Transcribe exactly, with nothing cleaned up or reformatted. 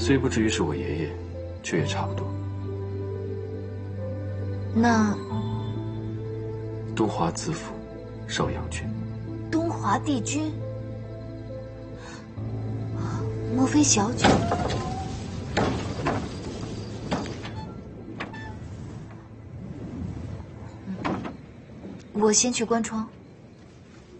虽不至于是我爷爷，却也差不多。 那东华子府邵阳君， 东华帝君，莫非小九？我先去关窗。